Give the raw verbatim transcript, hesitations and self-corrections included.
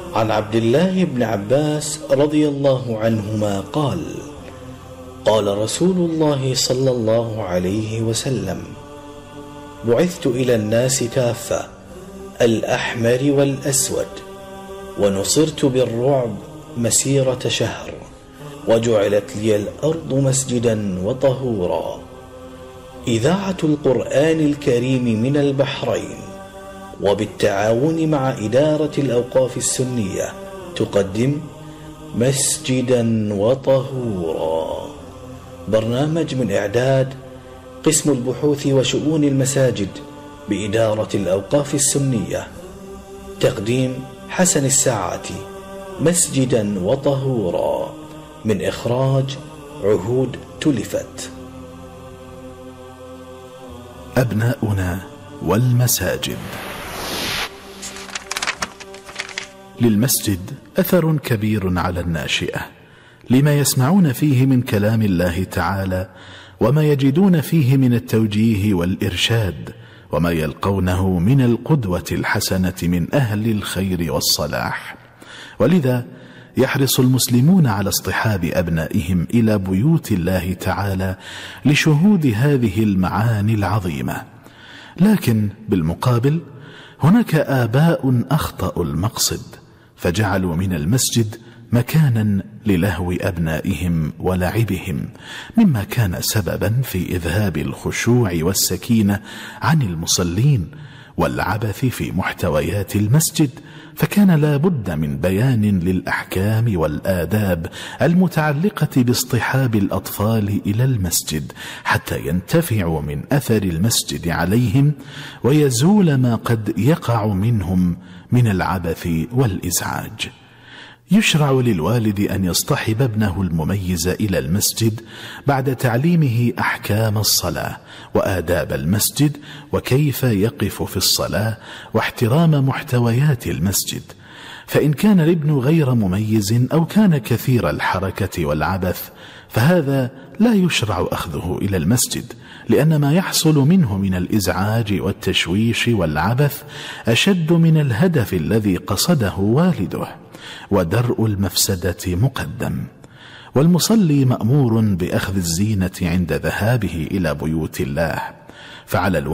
عن عبد الله بن عباس رضي الله عنهما قال: قال رسول الله صلى الله عليه وسلم: بعثت إلى الناس كافة، الأحمر والأسود، ونصرت بالرعب مسيرة شهر، وجعلت لي الأرض مسجدا وطهورا. إذاعة القرآن الكريم من البحرين وبالتعاون مع إدارة الأوقاف السنية تقدم مسجدا وطهورا، برنامج من إعداد قسم البحوث وشؤون المساجد بإدارة الأوقاف السنية، تقديم حسن الساعاتي. مسجدا وطهورا، من إخراج عهود تلفت. أبناؤنا والمساجد. للمسجد أثر كبير على الناشئة، لما يسمعون فيه من كلام الله تعالى، وما يجدون فيه من التوجيه والإرشاد، وما يلقونه من القدوة الحسنة من أهل الخير والصلاح. ولذا يحرص المسلمون على اصطحاب أبنائهم إلى بيوت الله تعالى لشهود هذه المعاني العظيمة. لكن بالمقابل هناك آباء أخطأوا المقصد، فجعلوا من المسجد مكانا للهو أبنائهم ولعبهم، مما كان سببا في إذهاب الخشوع والسكينة عن المصلين والعبث في محتويات المسجد. فكان لا بد من بيان للأحكام والآداب المتعلقة باصطحاب الأطفال إلى المسجد، حتى ينتفعوا من أثر المسجد عليهم، ويزول ما قد يقع منهم من العبث والإزعاج. يشرع للوالد أن يصطحب ابنه المميز إلى المسجد بعد تعليمه أحكام الصلاة وآداب المسجد، وكيف يقف في الصلاة، واحترام محتويات المسجد. فإن كان الابن غير مميز أو كان كثير الحركة والعبث، فهذا لا يشرع أخذه إلى المسجد، لأن ما يحصل منه من الإزعاج والتشويش والعبث أشد من الهدف الذي قصده والده، ودرء المفسدة مقدم. والمصلي مأمور بأخذ الزينة عند ذهابه إلى بيوت الله، فعلى